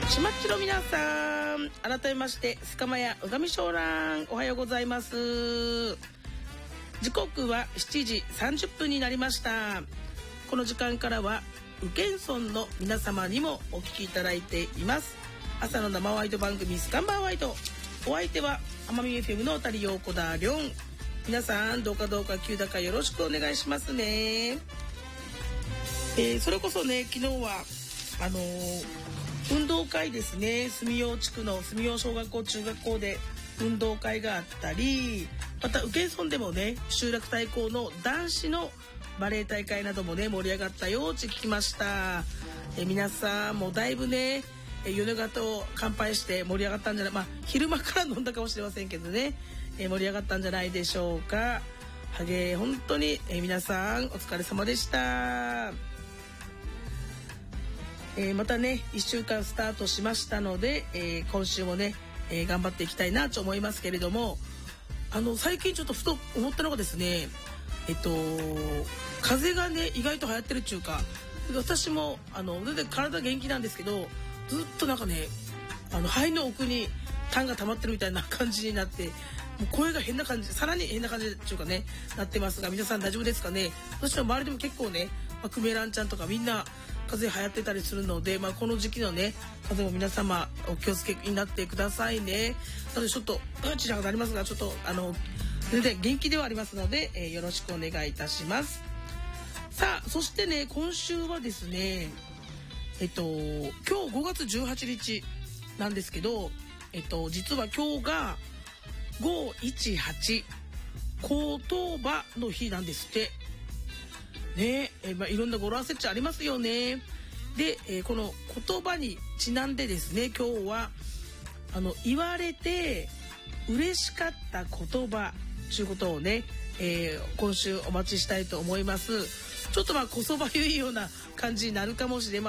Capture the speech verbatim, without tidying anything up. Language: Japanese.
島っちの皆さん、改めまして須鎌屋うがみ湘南、おはようございます。時刻はしちじさんじゅっぷんになりました。この時間からは宇検村の皆様にもお聞きいただいています。朝の生ワイド番組スカンバーワイド、お相手は奄美 エフエム の谷陽子だりょん。皆さんどうかどうか急だかよろしくお願いしますね。えー、それこそね、昨日はあのー、運動会ですね。住用地区の住用小学校中学校で運動会があったり、また宇検村でもね、集落対抗の男子のバレエ大会などもね盛り上がったようち聞きました。え皆さんもだいぶね、夜型を乾杯して盛り上がったんじゃない、まあ昼間から飲んだかもしれませんけどね、え盛り上がったんじゃないでしょうか。はげ本当にえ皆さんお疲れ様でした。えー、またねいっしゅうかんスタートしましたので、えー、今週もね、えー、頑張っていきたいなと思いますけれども、あの最近ちょっとふと思ったのがですね、えっと風邪がね意外と流行ってるっていうか、私もあの全然体元気なんですけど、ずっとなんかねあの肺の奥に痰が溜まってるみたいな感じになって、もう声が変な感じ、さらに変な感じっていうかねなってますが、皆さん大丈夫ですかね。私の周りでも結構ね、まあ、クメランちゃんとかみんな風邪流行ってたりするので、まあ、この時期のね風邪も皆様お気をつけになってくださいね。なのでちょっとうちらがなりますが、ちょっとあの全然元気ではありますので、えー、よろしくお願いいたします。さあそしてね、今週はですね、えっと今日ごがつじゅうはちにちなんですけど、えっと実は今日がごいちはち高等馬の日なんですってね。えまあ、いろんな語呂合わせっちゃありますよね。で、えー、この言葉にちなんでですね、今日はあの言われて嬉しかった言葉ということをね、えー、今週お待ちしたいと思います。ちょっとまあこそばゆいような感じになるかもしれません